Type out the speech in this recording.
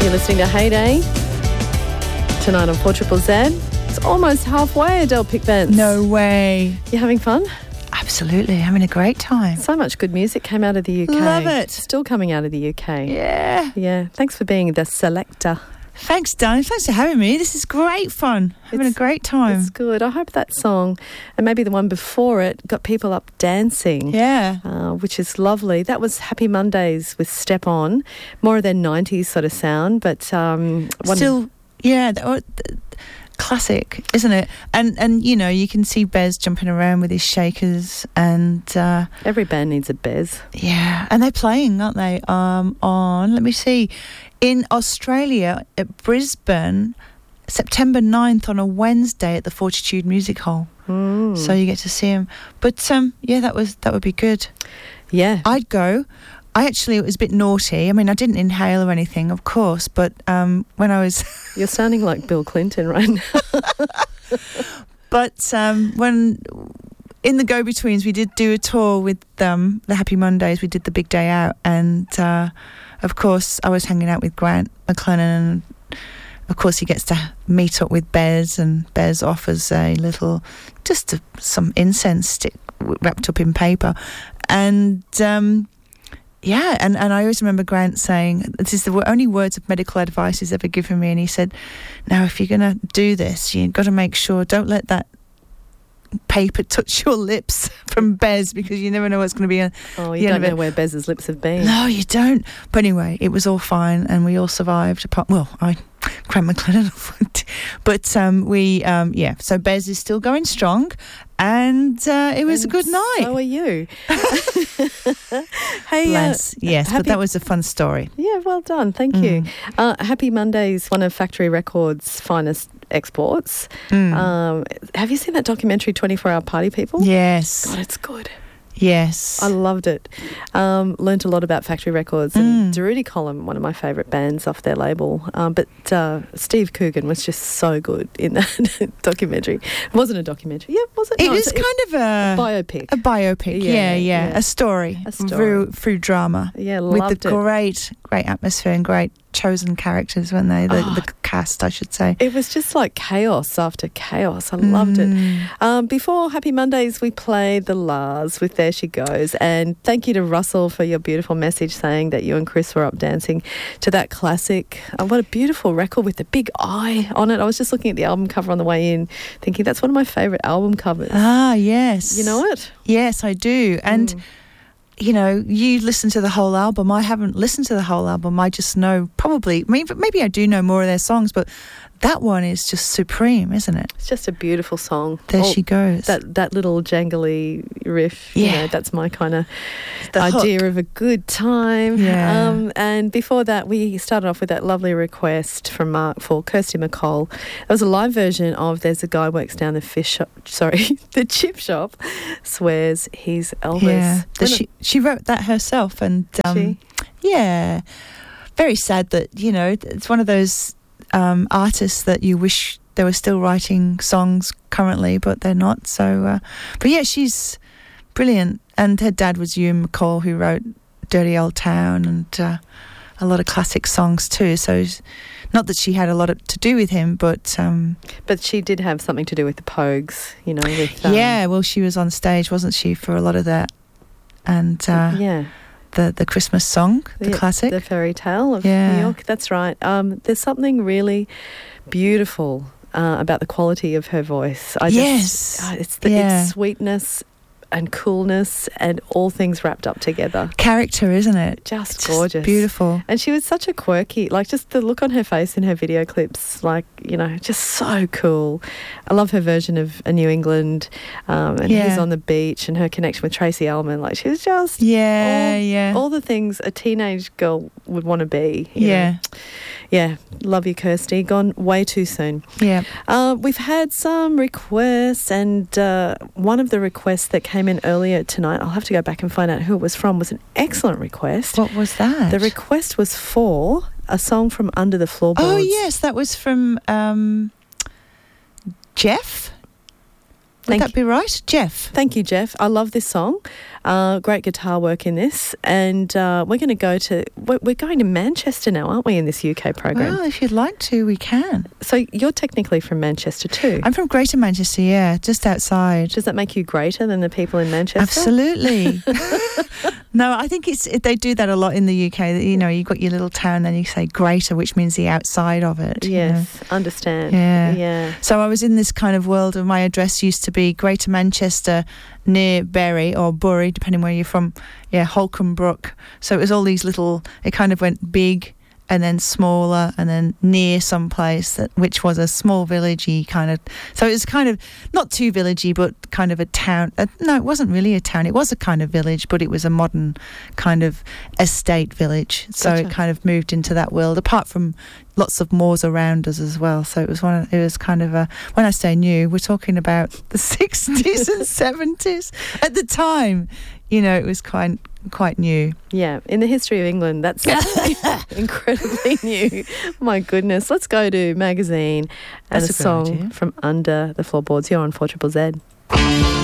You're listening to Heyday tonight on 4ZZZ. It's almost halfway, Adele Pick Vance. No way. You having fun? Absolutely, having a great time. So much good music came out of the UK. Love it. Still coming out of the UK. Yeah. Yeah. Thanks for being the selector. Thanks, Danny. Thanks for having me. This is great fun. Having a great time. It's good. I hope that song, and maybe the one before it, got people up dancing. Yeah. Which is lovely. That was Happy Mondays with Step On. More of their 90s sort of sound, but... Still, classic, isn't it? And you know, you can see Bez jumping around with his shakers, and every band needs a Bez. Yeah, and they're playing, aren't they? On, let me see, in Australia at Brisbane, September 9th on a Wednesday at the Fortitude Music Hall. So you get to see them. But yeah, that would be good. Yeah, I'd go. It was a bit naughty. I mean, I didn't inhale or anything, of course, but when I was... You're sounding like Bill Clinton right now. But when in the Go-Betweens, we did do a tour with the Happy Mondays. We did the Big Day Out, and of course, I was hanging out with Grant McLennan, and of course, he gets to meet up with Bez, and Bez offers a little, some incense stick wrapped up in paper, and... yeah, and I always remember Grant saying, this is the only words of medical advice he's ever given me, and he said, now, if you're going to do this, you've got to make sure, don't let that paper touch your lips from Bez, because you never know what's going to be. Oh, you don't know where Bez's lips have been. No, you don't. But anyway, it was all fine, and we all survived. Grant McLennan. But so Bez is still going strong, and it was a good night. So are you. Hey, bless. Yes, but that was a fun story. Yeah, well done. Thank you. Happy Mondays, one of Factory Records' finest exports. Have you seen that documentary, 24 Hour Party People? Yes. God, it's good. Yes. I loved it. Learnt a lot about Factory Records, and Durutti Column, one of my favourite bands off their label. But Steve Coogan was just so good in that documentary. It wasn't a documentary. Yeah, was it? It was kind of a biopic. A biopic, yeah. A story. Through drama. Yeah, loved with the great atmosphere and great chosen characters, weren't they? The cast, I should say. It was just like chaos after chaos. I loved it. Before Happy Mondays, we played the Lars with There She Goes. And thank you to Russell for your beautiful message saying that you and Chris were up dancing to that classic. What a beautiful record with the big eye on it. I was just looking at the album cover on the way in, thinking that's one of my favourite album covers. Ah, yes. You know it? Yes, I do. And... you know, you listen to the whole album. I haven't listened to the whole album. I just know maybe I do know more of their songs, but that one is just supreme, isn't it? It's just a beautiful song. There She Goes. That little jangly riff, yeah. You know, that's my kind of idea hook. Of a good time. Yeah. And before that, we started off with that lovely request from Mark for Kirsty MacColl. It was a live version of There's a Guy Works Down the the chip shop, swears he's Elvis. Yeah. She wrote that herself, and yeah, very sad that, you know, it's one of those artists that you wish they were still writing songs currently, but they're not. So, but yeah, she's brilliant. And her dad was Ewan McCall, who wrote Dirty Old Town and a lot of classic songs too. So, not that she had a lot to do with him, but she did have something to do with the Pogues, you know. With yeah, well, she was on stage, wasn't she, for a lot of that, and the Christmas song, the classic, the Fairy Tale of New York. That's right. There's something really beautiful about the quality of her voice. It's sweetness and coolness and all things wrapped up together. Character, isn't it? Just gorgeous. Beautiful. And she was such a quirky, like just the look on her face in her video clips, like, you know, just so cool. I love her version of A New England and He's on the Beach and her connection with Tracy Ullman. Like, she was just all the things a teenage girl would want to be. You know? Yeah, love you, Kirsty. Gone way too soon. Yeah. We've had some requests, and one of the requests that came in earlier tonight, I'll have to go back and find out who it was from, was an excellent request. What was that? The request was for a song from Under the Floorboards. Oh, yes, that was from Jeff. Would that be right? Jeff. Thank you, Jeff. I love this song. Great guitar work in this. And we're going to Manchester now, aren't we, in this UK program? Well, if you'd like to, we can. So you're technically from Manchester too? I'm from Greater Manchester, yeah, just outside. Does that make you greater than the people in Manchester? Absolutely. No, I think they do that a lot in the UK. You know, you've got your little town, then you say greater, which means the outside of it. Yes, understand. Yeah. So I was in this kind of world of, my address used to be Greater Manchester near Bury or Bury, depending where you're from. Yeah, Holcombe Brook. So it was all these little, it kind of went big and then smaller and then near some place which was a small villagey kind of. So it was kind of not too villagey, but kind of a town. No, it wasn't really a town. It was a kind of village, but it was a modern kind of estate village. So It kind of moved into that world, apart from lots of moors around us as well. So it was kind of a, when I say new, we're talking about the 60s and 70s. At the time, you know, it was quite new. Yeah, in the history of England, that's incredibly new. My goodness. Let's go to Magazine and a song from Under the Floorboards. You're on 4ZZZ.